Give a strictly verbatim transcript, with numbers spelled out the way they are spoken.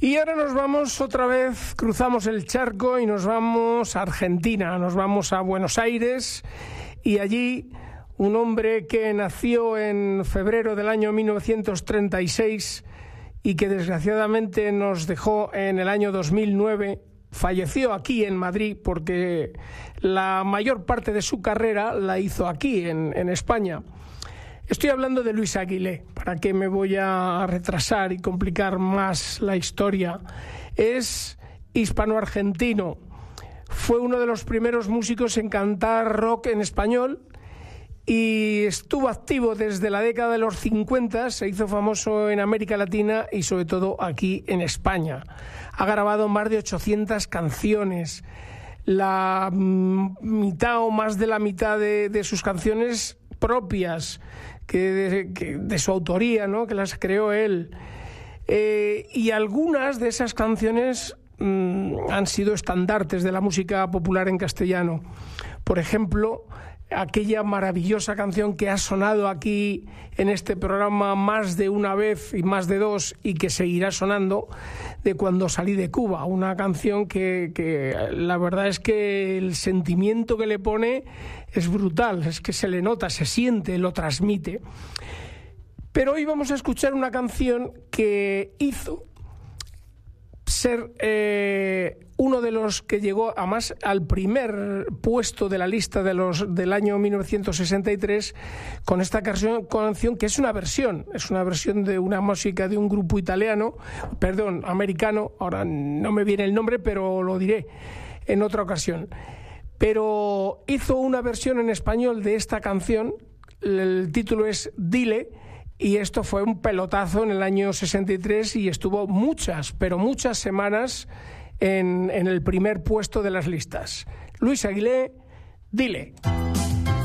Y ahora nos vamos otra vez, cruzamos el charco y nos vamos a Argentina, nos vamos a Buenos Aires, y allí un hombre que nació en febrero del año mil novecientos treinta y seis y que desgraciadamente nos dejó en el año dos mil nueve, falleció aquí en Madrid porque la mayor parte de su carrera la hizo aquí en, en España. Estoy hablando de Luis Aguilé. ¿Para qué me voy a retrasar y complicar más la historia? Es hispano-argentino. Fue uno de los primeros músicos en cantar rock en español y estuvo activo desde la década de los cincuenta, se hizo famoso en América Latina y sobre todo aquí en España. Ha grabado más de ochocientas canciones. La mitad o más de la mitad de, de sus canciones propias, que de, que de su autoría, ¿no?, que las creó él. Eh, y algunas de esas canciones mmm, han sido estandartes de la música popular en castellano. Por ejemplo, aquella maravillosa canción que ha sonado aquí en este programa más de una vez y más de dos, y que seguirá sonando, de Cuando salí de Cuba, una canción que, que la verdad es que el sentimiento que le pone es brutal, es que se le nota, se siente, lo transmite. Pero hoy vamos a escuchar una canción que hizo ser eh, uno de los que llegó a más al primer puesto de la lista de los del año mil novecientos sesenta y tres con esta canción, canción que es una versión, es una versión de una música de un grupo italiano, perdón, americano, ahora no me viene el nombre, pero lo diré en otra ocasión. Pero hizo una versión en español de esta canción, el título es Dile. Y esto fue un pelotazo en el año sesenta y tres y estuvo muchas, pero muchas semanas en, en el primer puesto de las listas. Luis Aguilé, Dile.